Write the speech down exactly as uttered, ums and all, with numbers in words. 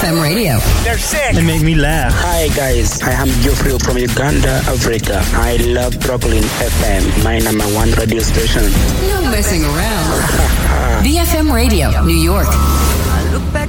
M radio. They're sick. They make me laugh. Hi guys, I am Geoffrey from Uganda, Africa. I love Brooklyn F M, my number one radio station. No messing around. B F M Radio, New York.